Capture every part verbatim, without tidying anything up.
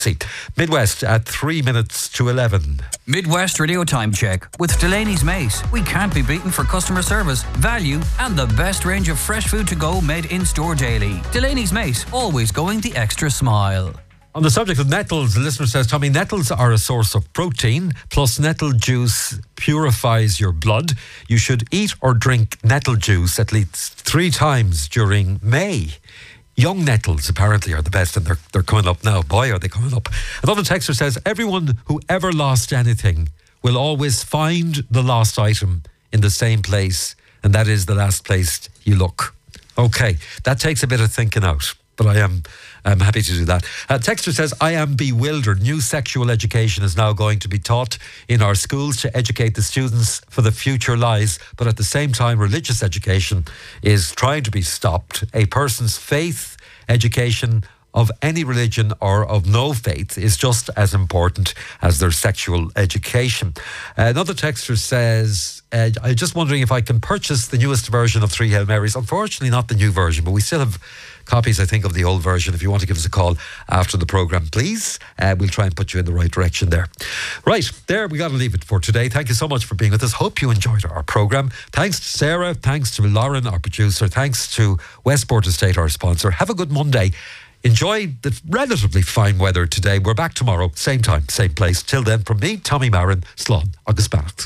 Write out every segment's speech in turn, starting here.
See, Midwest at three minutes to eleven. Midwest Radio Time Check with Delaney's Mace. We can't be beaten for customer service, value, and the best range of fresh food to go made in store daily. Delaney's Mace, always going the extra smile. On the subject of nettles, the listener says, Tommy, nettles are a source of protein, plus nettle juice purifies your blood. You should eat or drink nettle juice at least three times during May. Young nettles apparently are the best, and they're, they're coming up now. Boy, are they coming up. Another texter says, everyone who ever lost anything will always find the lost item in the same place, and that is the last place you look. Okay, that takes a bit of thinking out, but I am I'm happy to do that. Uh, texter says, I am bewildered. New sexual education is now going to be taught in our schools to educate the students for the future lies, but at the same time, religious education is trying to be stopped. A person's faith education of any religion or of no faith is just as important as their sexual education. Uh, another texter says, uh, I'm just wondering if I can purchase the newest version of Three Hail Marys. Unfortunately, not the new version, but we still have copies, I think, of the old version. If you want to give us a call after the programme, please, uh, we'll try and put you in the right direction there. Right, there, we got to leave it for today. Thank you so much for being with us. Hope you enjoyed our programme. Thanks to Sarah, thanks to Lauren, our producer, thanks to Westport Estate, our sponsor. Have a good Monday. Enjoy the relatively fine weather today. We're back tomorrow, same time, same place. Till then, from me, Tommy Marin, Slán agus Beannacht.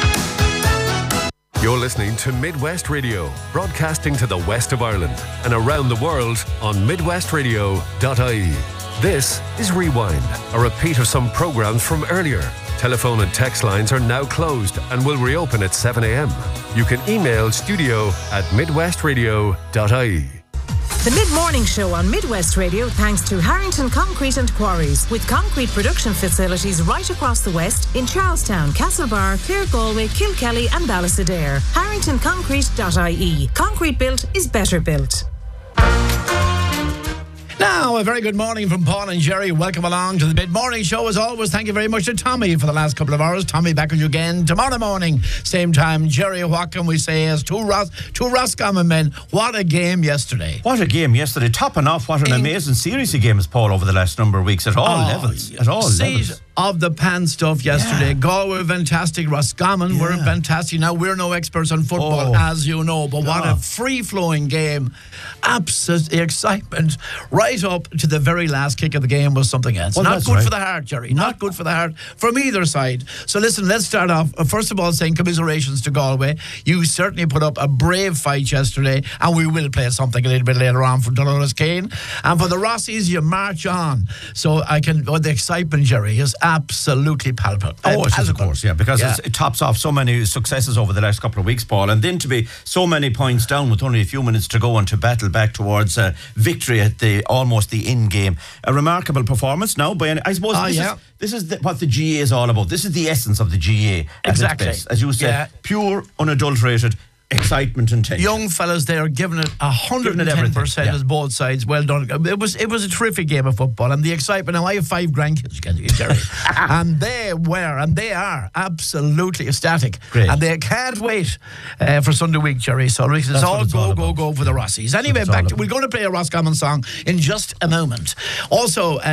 You're listening to Midwest Radio, broadcasting to the west of Ireland and around the world on midwest radio dot I E. This is Rewind, a repeat of some programmes from earlier. Telephone and text lines are now closed and will reopen at seven a.m. You can email studio at midwest radio dot I E. The Mid-Morning Show on Midwest Radio thanks to Harrington Concrete and Quarries, with concrete production facilities right across the west in Charlestown, Castlebar, Clare Galway, Kilkelly and Ballysadare. harrington concrete dot I E. Concrete built is better built. Now, a very good morning from Paul and Jerry. Welcome along to the Mid-Morning Show. As always, thank you very much to Tommy for the last couple of hours. Tommy back with you again tomorrow morning, same time. Jerry, what can we say as two, Ros- two Roscommon men? What a game yesterday. What a game yesterday. Topping off, what an In- amazing series of games, Paul, over the last number of weeks at all oh, levels. At all levels. Of the pan stuff yesterday. Yeah. Galway were fantastic. Roscommon yeah. were fantastic. Now, we're no experts on football, oh. as you know, but what oh. a free-flowing game. Absolute excitement. Right up to the very last kick of the game was something else. Well, Not good right. for the heart, Jerry. Not, Not good for the heart from either side. So listen, let's start off. First of all, saying commiserations to Galway. You certainly put up a brave fight yesterday, and we will play something a little bit later on for Dolores Kane. And for the Rossies, you march on. So I can, well, the excitement, Jerry, is absolutely palpable. Oh, it is, of course, yeah, because yeah. it tops off so many successes over the last couple of weeks, Paul, and then to be so many points down with only a few minutes to go and to battle back towards uh, victory at the almost the end game. A remarkable performance now, by, I suppose oh, this yeah. is, this is the, what the G A is all about. This is the essence of the G A. Exactly. Its best. As you said, yeah. pure, unadulterated excitement and tension. Young fellas there giving it one hundred ten percent yeah. as both sides. Well done. It was it was a terrific game of football, and the excitement. Now I have five grandkids, Jerry, and they were and they are absolutely ecstatic. Great. And they can't wait uh, for Sunday week, Jerry. So it's That's all it's go all go go for the Rossies. Anyway, back to, we're going to play a Roscommon song in just a moment. Also. Uh,